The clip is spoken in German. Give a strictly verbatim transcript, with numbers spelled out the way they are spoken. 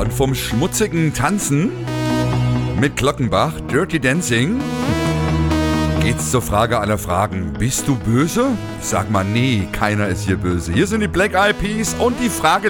Und vom schmutzigen Tanzen mit Glockenbach, Dirty Dancing, geht's zur Frage aller Fragen. Bist du böse? Ich sag mal, nee, keiner ist hier böse. Hier sind die Black Eyed Peas und die Frage